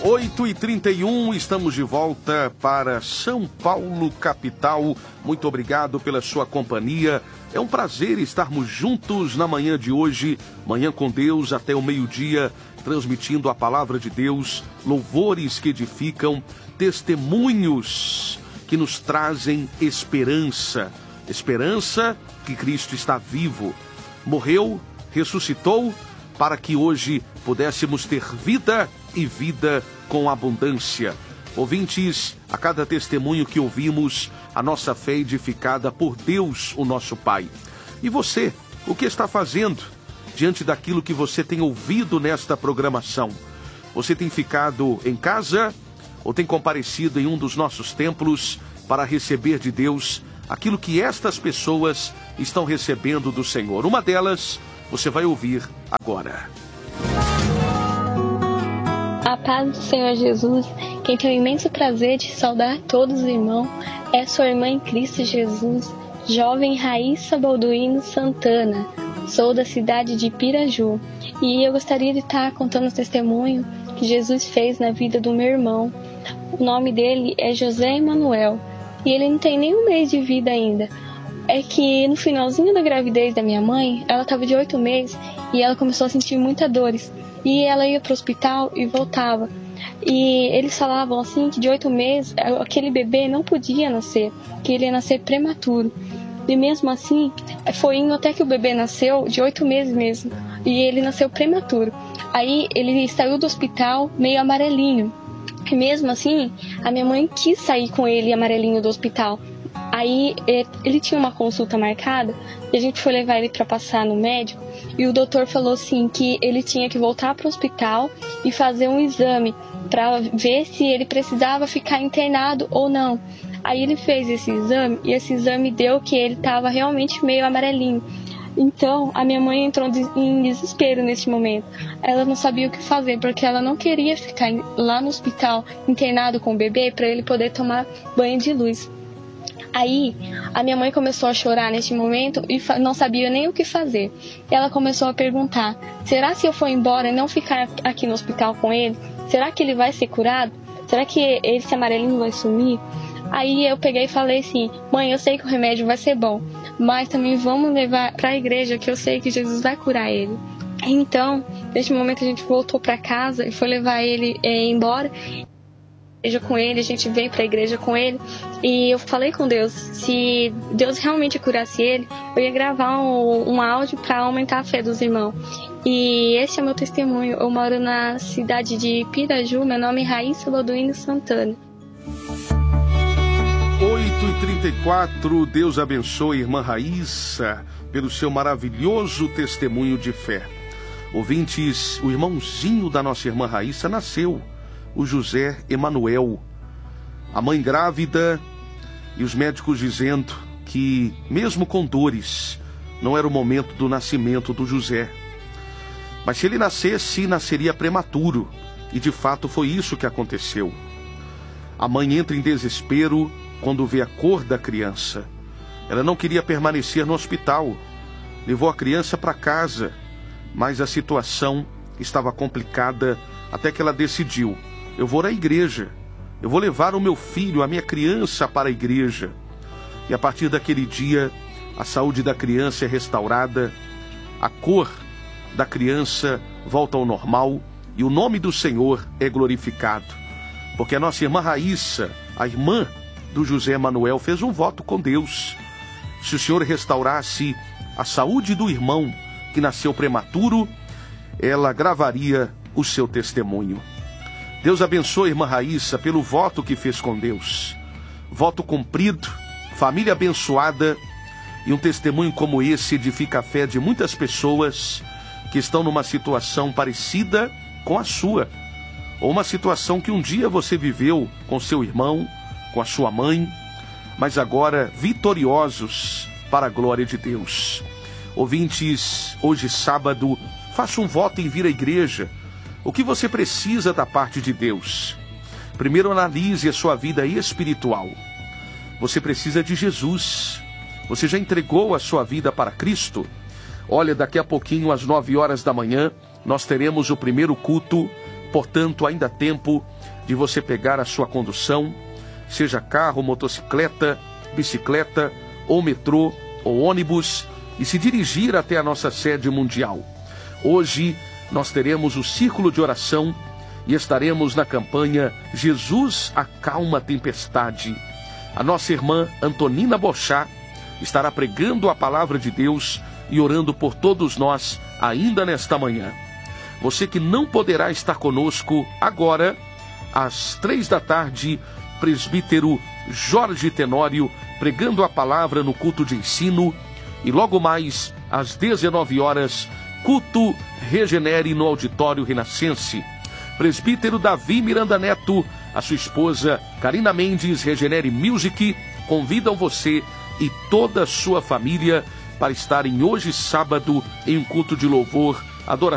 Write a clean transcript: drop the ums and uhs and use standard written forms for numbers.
8h31, estamos de volta para São Paulo, capital. Muito obrigado pela sua companhia. É um prazer estarmos juntos na manhã de hoje, Manhã com Deus, até o meio-dia, transmitindo a palavra de Deus, louvores que edificam, testemunhos que nos trazem esperança. Esperança que Cristo está vivo, morreu, ressuscitou, para que hoje pudéssemos ter vida e vida com abundância. Ouvintes, a cada testemunho que ouvimos, a nossa fé é edificada por Deus, o nosso Pai. E você, o que está fazendo diante daquilo que você tem ouvido nesta programação? Você tem ficado em casa ou tem comparecido em um dos nossos templos para receber de Deus aquilo que estas pessoas estão recebendo do Senhor? Uma delas você vai ouvir agora. A paz do Senhor Jesus, quem tem o imenso prazer de saudar todos os irmãos, é sua irmã em Cristo Jesus, jovem Raíssa Balduino Santana. Sou da cidade de Piraju e eu gostaria de estar contando o testemunho que Jesus fez na vida do meu irmão. O nome dele é José Emanuel e ele não tem nem um mês de vida ainda. É que no finalzinho da gravidez da minha mãe, ela estava de 8 meses e ela começou a sentir muitas dores. E ela ia para o hospital e voltava. E eles falavam assim que de 8 meses aquele bebê não podia nascer, que ele ia nascer prematuro. E mesmo assim, foi indo até que o bebê nasceu de 8 meses mesmo. E ele nasceu prematuro. Aí ele saiu do hospital meio amarelinho. E mesmo assim, a minha mãe quis sair com ele amarelinho do hospital. Aí ele tinha uma consulta marcada e a gente foi levar ele para passar no médico e o doutor falou assim que ele tinha que voltar para o hospital e fazer um exame para ver se ele precisava ficar internado ou não. Aí ele fez esse exame e esse exame deu que ele estava realmente meio amarelinho. Então a minha mãe entrou em desespero nesse momento. Ela não sabia o que fazer porque ela não queria ficar lá no hospital internado com o bebê para ele poder tomar banho de luz. Aí, a minha mãe começou a chorar neste momento e não sabia nem o que fazer. Ela começou a perguntar, será se eu for embora e não ficar aqui no hospital com ele, será que ele vai ser curado? Será que esse amarelinho vai sumir? Aí eu peguei e falei assim, mãe, eu sei que o remédio vai ser bom, mas também vamos levar para a igreja que eu sei que Jesus vai curar ele. Então, neste momento a gente voltou para casa e foi levar ele embora. Com ele, a gente veio para a igreja com ele e eu falei com Deus, se Deus realmente curasse ele, eu ia gravar um áudio para aumentar a fé dos irmãos. E esse é meu testemunho. Eu moro na cidade de Piraju, meu nome é Raíssa Balduino Santana. 8h34, Deus abençoe a irmã Raíssa pelo seu maravilhoso testemunho de fé. Ouvintes, o irmãozinho da nossa irmã Raíssa nasceu, o José Emanuel, a mãe grávida e os médicos dizendo que mesmo com dores não era o momento do nascimento do José, mas se ele nascesse, nasceria prematuro, e de fato foi isso que aconteceu. A mãe entra em desespero quando vê a cor da criança. Ela não queria permanecer no hospital, levou a criança para casa, mas a situação estava complicada até que ela decidiu, eu vou à igreja, eu vou levar o meu filho, a minha criança para a igreja. E a partir daquele dia, a saúde da criança é restaurada, a cor da criança volta ao normal e o nome do Senhor é glorificado. Porque a nossa irmã Raíssa, a irmã do José Emanuel, fez um voto com Deus. Se o Senhor restaurasse a saúde do irmão que nasceu prematuro, ela gravaria o seu testemunho. Deus abençoe a irmã Raíssa pelo voto que fez com Deus. Voto cumprido, família abençoada, e um testemunho como esse edifica a fé de muitas pessoas que estão numa situação parecida com a sua, ou uma situação que um dia você viveu com seu irmão, com a sua mãe, mas agora vitoriosos para a glória de Deus. Ouvintes, hoje sábado, faça um voto em vir à igreja. O que você precisa da parte de Deus? Primeiro analise a sua vida espiritual. Você precisa de Jesus. Você já entregou a sua vida para Cristo? Olha, daqui a pouquinho, às 9 horas da manhã, nós teremos o primeiro culto Portanto, ainda há tempo de você pegar a sua condução, seja carro, motocicleta, bicicleta, ou metrô, ou ônibus, e se dirigir até a nossa sede mundial. Hoje nós teremos o círculo de oração e estaremos na campanha Jesus Acalma a Tempestade. A nossa irmã Antonina Bochá estará pregando a palavra de Deus e orando por todos nós ainda nesta manhã. Você que não poderá estar conosco agora, às 15h, presbítero Jorge Tenório pregando a palavra no culto de ensino, e logo mais às 19h, culto Regenere no Auditório Renascense. Presbítero Davi Miranda Neto, a sua esposa Karina Mendes, Regenere Music, convidam você e toda a sua família para estarem hoje sábado em um culto de louvor, adoração